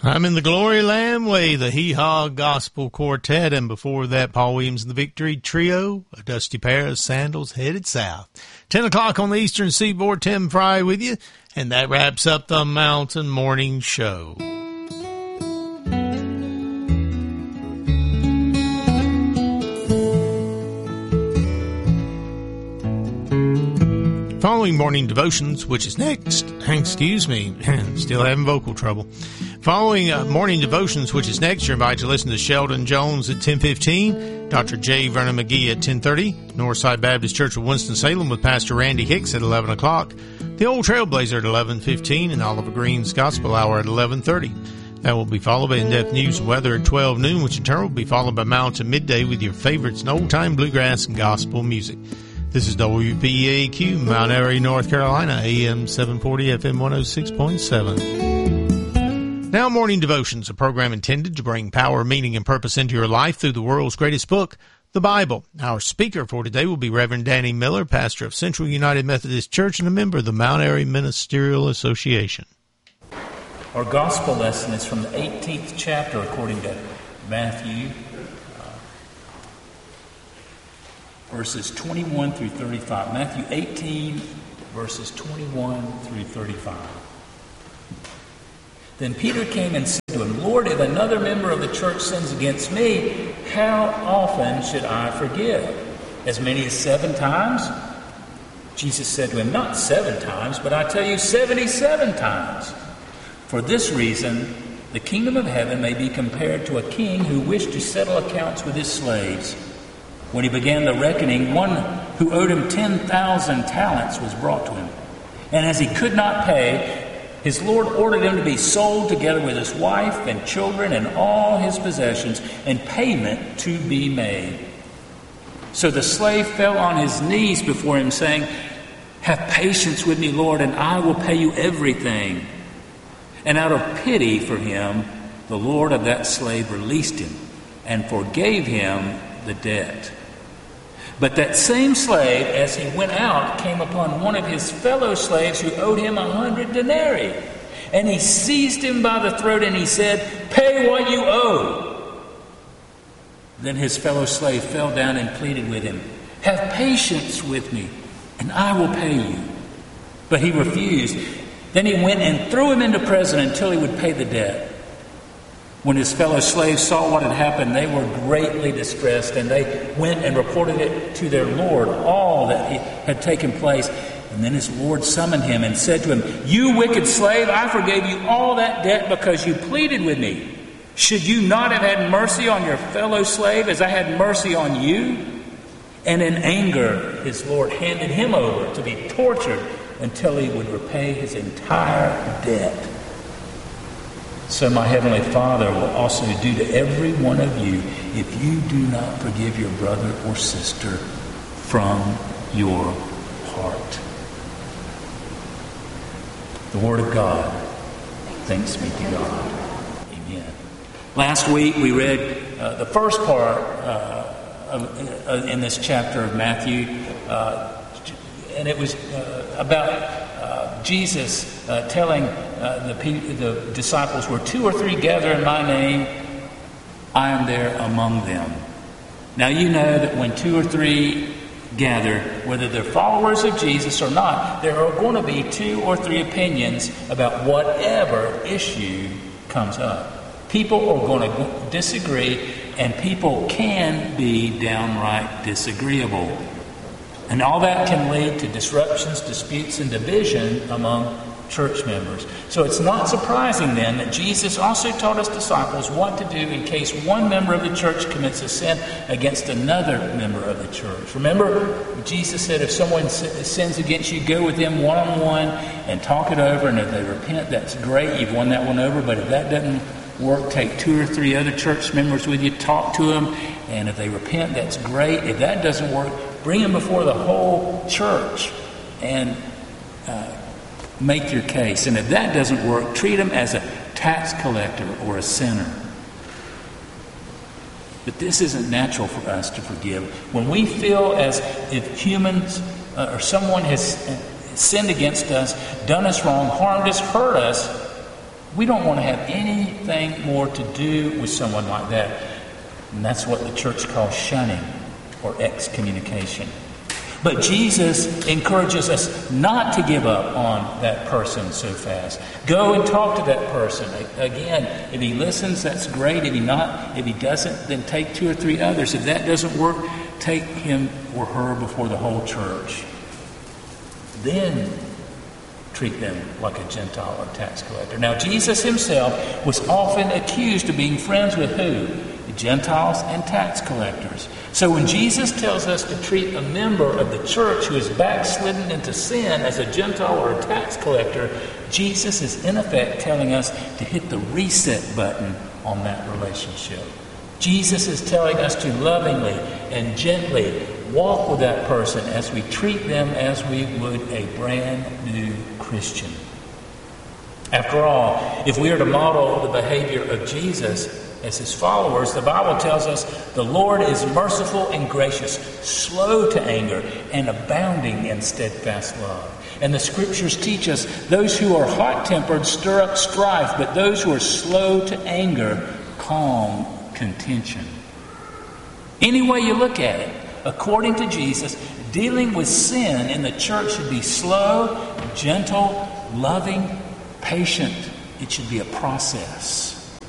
I'm in the Glory Lamb Way, the Hee Haw Gospel Quartet, and before that, Paul Williams and the Victory Trio, a dusty pair of sandals headed south. 10 o'clock on the Eastern Seaboard, Tim Fry with you, and that wraps up the Mountain Morning Show. Following morning devotions, which is next, excuse me, still having vocal trouble. Following morning devotions, which is next, you're invited to listen to Sheldon Jones at 10:15, Dr. J. Vernon McGee at 10:30, Northside Baptist Church of Winston-Salem with Pastor Randy Hicks at 11 o'clock, The Old Trailblazer at 11:15, and Oliver Green's Gospel Hour at 11:30. That will be followed by in-depth news and weather at 12 noon, which in turn will be followed by Mountain Midday with your favorites in old-time bluegrass and gospel music. This is WPAQ, Mount Airy, North Carolina, AM 740, FM 106.7. Now, Morning Devotions, a program intended to bring power, meaning, and purpose into your life through the world's greatest book, the Bible. Our speaker for today will be Reverend Danny Miller, pastor of Central United Methodist Church and a member of the Mount Airy Ministerial Association. Our gospel lesson is from the 18th chapter according to Matthew, verses 21 through 35. Matthew 18, verses 21 through 35. Then Peter came and said to him, Lord, if another member of the church sins against me, how often should I forgive? As many as 7 times? Jesus said to him, not 7 times, but I tell you 77 times. For this reason, the kingdom of heaven may be compared to a king who wished to settle accounts with his slaves. When he began the reckoning, one who owed him 10,000 talents was brought to him. And as he could not pay, his Lord ordered him to be sold together with his wife and children and all his possessions, and payment to be made. So the slave fell on his knees before him, saying, have patience with me, Lord, and I will pay you everything. And out of pity for him, the Lord of that slave released him and forgave him the debt. But that same slave, as he went out, came upon one of his fellow slaves who owed him 100 denarii. And he seized him by the throat and he said, pay what you owe. Then his fellow slave fell down and pleaded with him, have patience with me, and I will pay you. But he refused. Then he went and threw him into prison until he would pay the debt. When his fellow slaves saw what had happened, they were greatly distressed, and they went and reported it to their Lord, all that had taken place. And then his Lord summoned him and said to him, you wicked slave, I forgave you all that debt because you pleaded with me. Should you not have had mercy on your fellow slave as I had mercy on you? And in anger, his Lord handed him over to be tortured until he would repay his entire debt. So my Heavenly Father will also do to every one of you if you do not forgive your brother or sister from your heart. The Word of God. Thanks be to God. Amen. Last week we read the first part in this chapter of Matthew, and it was about Jesus telling the disciples, where 2 or 3 gather in my name, I am there among them. Now you know that when 2 or 3 gather, whether they're followers of Jesus or not, there are going to be 2 or 3 opinions about whatever issue comes up. People are going to disagree, and people can be downright disagreeable. And all that can lead to disruptions, disputes, and division among church members. So it's not surprising then that Jesus also taught his disciples what to do in case one member of the church commits a sin against another member of the church. Remember, Jesus said if someone sins against you, go with them one-on-one and talk it over, and if they repent, that's great, you've won that one over. But if that doesn't work, take 2 or 3 other church members with you, talk to them, and if they repent, that's great. If that doesn't work, bring them before the whole church and make your case. And if that doesn't work, treat them as a tax collector or a sinner. But this isn't natural for us to forgive. When we feel as if humans or someone has sinned against us, done us wrong, harmed us, hurt us, We don't want to have anything more to do with someone like that. And that's what the church calls shunning or excommunication. But Jesus encourages us not to give up on that person so fast. Go and talk to that person. Again, if he listens, that's great. If he doesn't, then take 2 or 3 others. If that doesn't work, take him or her before the whole church. Then treat them like a Gentile or tax collector. Now, Jesus himself was often accused of being friends with who? The Gentiles and tax collectors. So when Jesus tells us to treat a member of the church who is backslidden into sin as a Gentile or a tax collector, Jesus is in effect telling us to hit the reset button on that relationship. Jesus is telling us to lovingly and gently walk with that person as we treat them as we would a brand new Christian. After all, if we are to model the behavior of Jesus as his followers, the Bible tells us the Lord is merciful and gracious, slow to anger, and abounding in steadfast love. And the scriptures teach us those who are hot-tempered stir up strife, but those who are slow to anger calm contention. Any way you look at it, according to Jesus, dealing with sin in the church should be slow, gentle, loving, patient. It should be a process.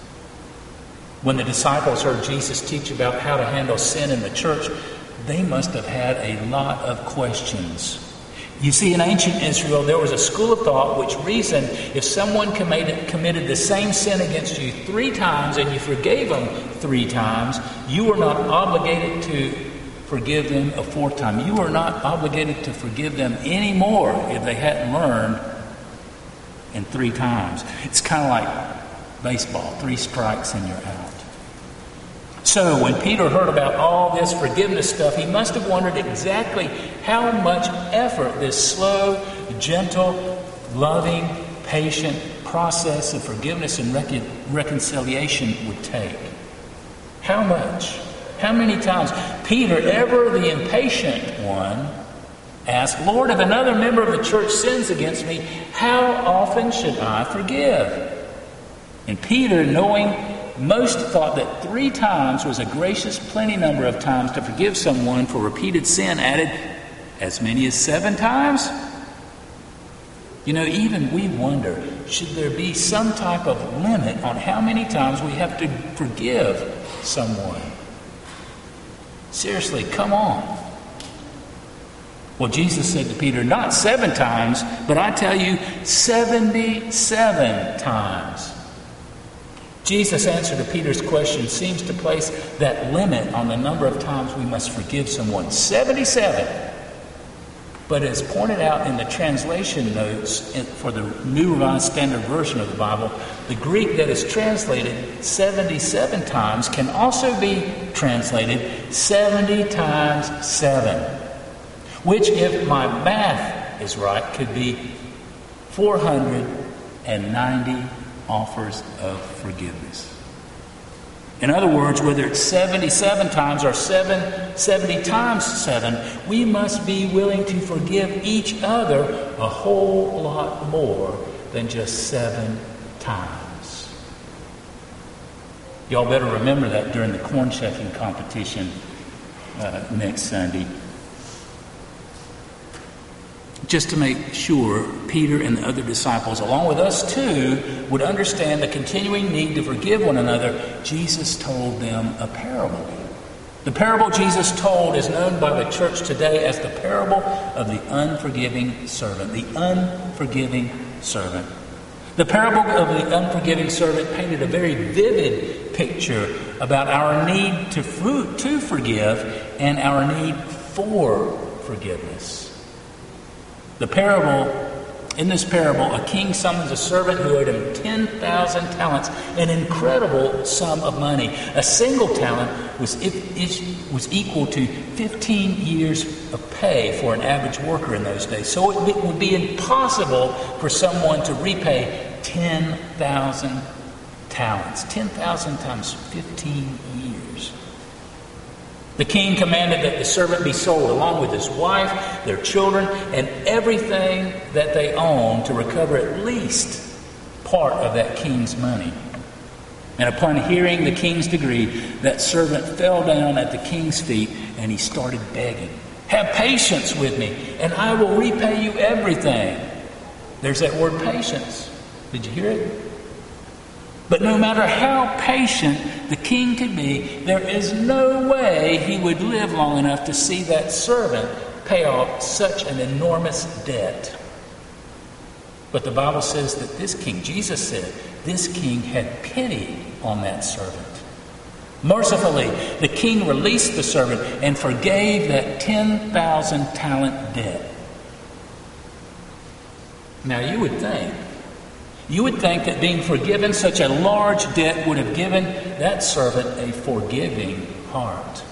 When the disciples heard Jesus teach about how to handle sin in the church, they must have had a lot of questions. You see, in ancient Israel, there was a school of thought which reasoned if someone committed the same sin against you 3 times and you forgave them 3 times, you were not obligated to forgive them a 4th time. You were not obligated to forgive them anymore if they hadn't learned in 3 times. It's kind of like baseball, 3 strikes and you're out. So when Peter heard about all this forgiveness stuff, he must have wondered exactly how much effort this slow, gentle, loving, patient process of forgiveness and reconciliation would take. How much? How many times? Peter, ever the impatient one, asked, Lord, if another member of the church sins against me, how often should I forgive? And Peter, knowing most thought that 3 times was a gracious plenty number of times to forgive someone for repeated sin, added, as many as 7 times? You know, even we wonder, should there be some type of limit on how many times we have to forgive someone? Seriously, come on. Well, Jesus said to Peter, not 7 times, but I tell you, 77 times. Jesus' answer to Peter's question seems to place that limit on the number of times we must forgive someone. 77. But as pointed out in the translation notes for the New Revised Standard Version of the Bible, the Greek that is translated 77 times can also be translated 70 times 7, which, if my math is right, could be 490 offers of forgiveness. In other words, whether it's 77 times or 70 times 7, we must be willing to forgive each other a whole lot more than just 7 times. Y'all better remember that during the corn shucking competition next Sunday. Just to make sure Peter and the other disciples, along with us too, would understand the continuing need to forgive one another, Jesus told them a parable. The parable Jesus told is known by the church today as the parable of the unforgiving servant. The unforgiving servant. The parable of the unforgiving servant painted a very vivid picture about our need to forgive and our need for forgiveness. In this parable, a king summons a servant who owed him 10,000 talents, an incredible sum of money. A single talent was equal to 15 years of pay for an average worker in those days. So it would be impossible for someone to repay 10,000 talents. 10,000 times 15 years. The king commanded that the servant be sold along with his wife, their children, and everything that they owned to recover at least part of that king's money. And upon hearing the king's decree, that servant fell down at the king's feet and he started begging, "Have patience with me, and I will repay you everything." There's that word patience. Did you hear it? But no matter how patient the king could be, there is no way he would live long enough to see that servant pay off such an enormous debt. But the Bible says that this king, Jesus said, this king had pity on that servant. Mercifully, the king released the servant and forgave that 10,000 talent debt. Now you would think that being forgiven such a large debt would have given that servant a forgiving heart.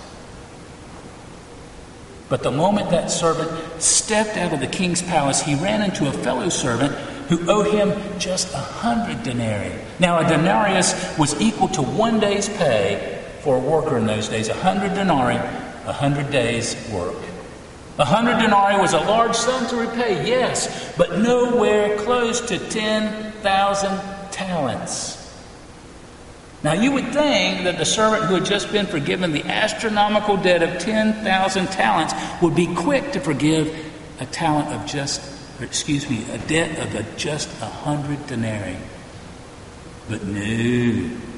But the moment that servant stepped out of the king's palace, he ran into a fellow servant who owed him just 100 denarii. Now, a denarius was equal to 1 day's pay for a worker in those days. 100 denarii, 100 days' work. 100 denarii was a large sum to repay, yes, but nowhere close to 10,000 talents. Now, you would think that the servant who had just been forgiven the astronomical debt of 10,000 talents would be quick to forgive a debt of just 100 denarii. But no.